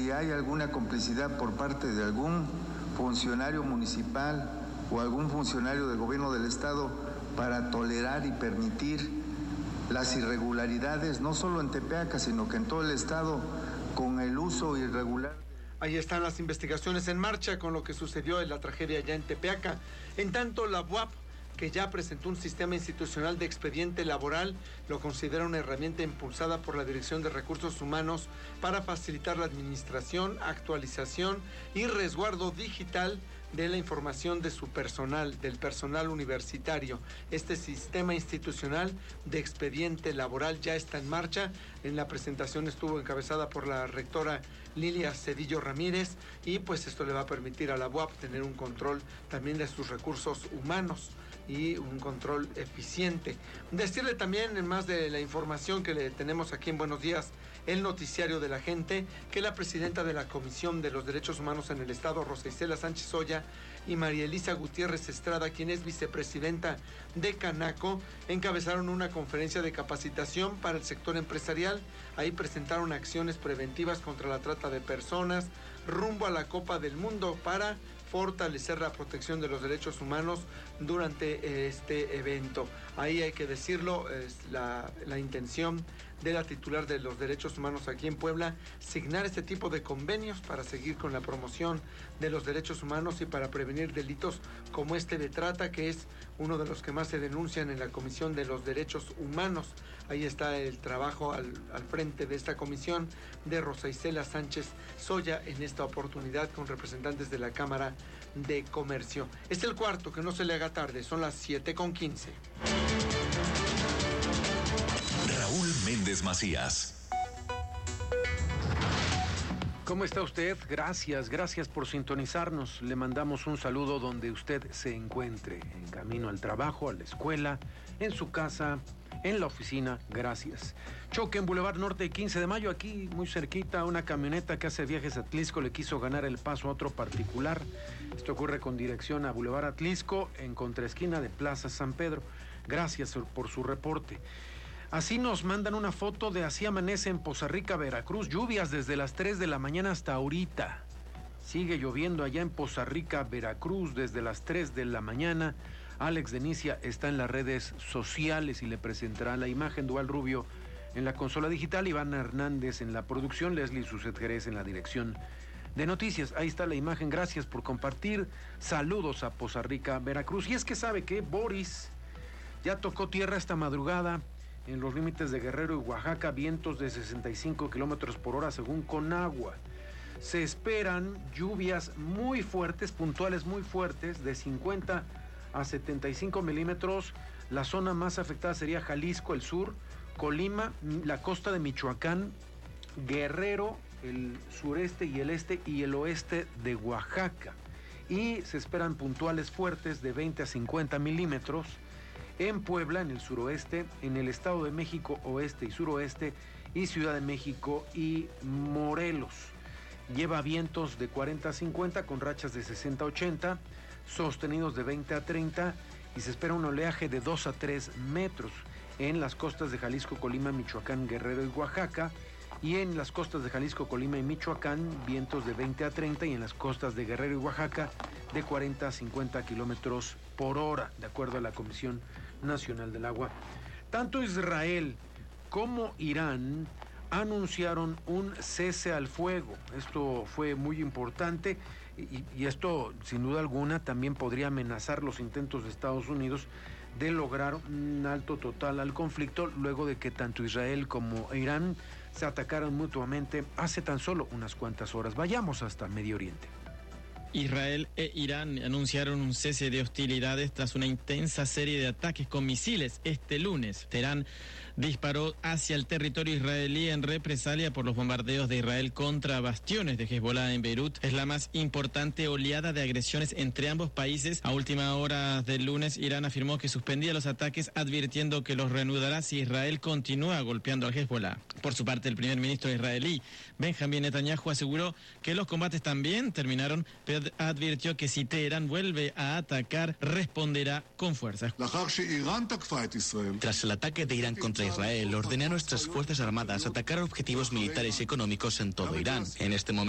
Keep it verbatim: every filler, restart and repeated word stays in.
si hay alguna complicidad por parte de algún funcionario municipal o algún funcionario del gobierno del estado para tolerar y permitir las irregularidades, no solo en Tepeaca, sino que en todo el estado, con el uso irregular. Ahí están las investigaciones en marcha con lo que sucedió en la tragedia allá en Tepeaca. En tanto, la U A P, que ya presentó un sistema institucional de expediente laboral, lo considera una herramienta impulsada por la Dirección de Recursos Humanos para facilitar la administración, actualización y resguardo digital de la información de su personal, del personal universitario. Este sistema institucional de expediente laboral ya está en marcha. En la presentación estuvo encabezada por la rectora Lilia Cedillo Ramírez y pues esto le va a permitir a la U A P tener un control también de sus recursos humanos y un control eficiente. Decirle también, en más de la información que le tenemos aquí en Buenos Días, el noticiario de la gente, que la presidenta de la Comisión de los Derechos Humanos en el Estado, Rosa Isela Sánchez Oya, y María Elisa Gutiérrez Estrada, quien es vicepresidenta de Canaco, encabezaron una conferencia de capacitación para el sector empresarial. Ahí presentaron acciones preventivas contra la trata de personas rumbo a la Copa del Mundo para fortalecer la protección de los derechos humanos durante este evento. Ahí hay que decirlo, es la, la intención de la titular de los derechos humanos aquí en Puebla, signar este tipo de convenios para seguir con la promoción de los derechos humanos y para prevenir delitos como este de trata, que es uno de los que más se denuncian en la Comisión de los Derechos Humanos. Ahí está el trabajo al, al frente de esta comisión de Rosa Isela Sánchez Oya en esta oportunidad con representantes de la Cámara de Comercio. Es el cuarto, que no se le haga tarde, son las siete con quince. Raúl Méndez Macías. ¿Cómo está usted? Gracias, gracias por sintonizarnos. Le mandamos un saludo donde usted se encuentre, en camino al trabajo, a la escuela, en su casa, en la oficina. Gracias. Choque en Boulevard Norte, quince de mayo, aquí muy cerquita. Una camioneta que hace viajes a Atlisco le quiso ganar el paso a otro particular. Esto ocurre con dirección a Boulevard Atlisco, en contraesquina de Plaza San Pedro. Gracias por su reporte. Así nos mandan una foto de así amanece en Poza Rica, Veracruz. Lluvias desde las tres de la mañana hasta ahorita. Sigue lloviendo allá en Poza Rica, Veracruz, desde las tres de la mañana. Alex Denicia está en las redes sociales y le presentará la imagen. Dual Rubio en la consola digital, Iván Hernández en la producción, Leslie Suset Jerez en la dirección de noticias. Ahí está la imagen. Gracias por compartir. Saludos a Poza Rica, Veracruz. Y es que sabe que Boris ya tocó tierra esta madrugada en los límites de Guerrero y Oaxaca, vientos de sesenta y cinco kilómetros por hora según Conagua. Se esperan lluvias muy fuertes, puntuales muy fuertes, de cincuenta a setenta y cinco milímetros. La zona más afectada sería Jalisco, el sur, Colima, la costa de Michoacán, Guerrero, el sureste y el este y el oeste de Oaxaca. Y se esperan puntuales fuertes de veinte a cincuenta milímetros en Puebla, en el suroeste, en el Estado de México, oeste y suroeste, y Ciudad de México y Morelos. Lleva vientos de cuarenta a cincuenta con rachas de sesenta a ochenta, sostenidos de veinte a treinta, y se espera un oleaje de dos a tres metros en las costas de Jalisco, Colima, Michoacán, Guerrero y Oaxaca, y en las costas de Jalisco, Colima y Michoacán, vientos de veinte a treinta, y en las costas de Guerrero y Oaxaca, de cuarenta a cincuenta kilómetros por hora, de acuerdo a la Comisión Nacional del Agua. Tanto Israel como Irán anunciaron un cese al fuego. Esto fue muy importante y, y esto, sin duda alguna, también podría amenazar los intentos de Estados Unidos de lograr un alto total al conflicto, luego de que tanto Israel como Irán se atacaron mutuamente hace tan solo unas cuantas horas. Vayamos hasta Medio Oriente. Israel e Irán anunciaron un cese de hostilidades tras una intensa serie de ataques con misiles este lunes. Teherán disparó hacia el territorio israelí en represalia por los bombardeos de Israel contra bastiones de Hezbollah en Beirut. Es la más importante oleada de agresiones entre ambos países. A última hora del lunes, Irán afirmó que suspendía los ataques, advirtiendo que los reanudará si Israel continúa golpeando al Hezbollah. Por su parte, el primer ministro israelí, Benjamin Netanyahu, aseguró que los combates también terminaron, pero advirtió que si Teherán vuelve a atacar, responderá con fuerza. Tras el ataque de Irán contra Israel, ordené a nuestras Fuerzas Armadas atacar objetivos militares y económicos en todo Irán. En este momento,